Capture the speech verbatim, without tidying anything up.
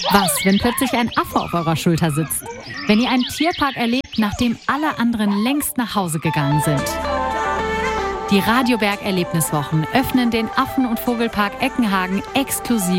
Was, wenn plötzlich ein Affe auf eurer Schulter sitzt? Wenn ihr einen Tierpark erlebt, nachdem alle anderen längst nach Hause gegangen sind? Die Radioberg Erlebniswochen öffnen den Affen- und Vogelpark Eckenhagen exklusiv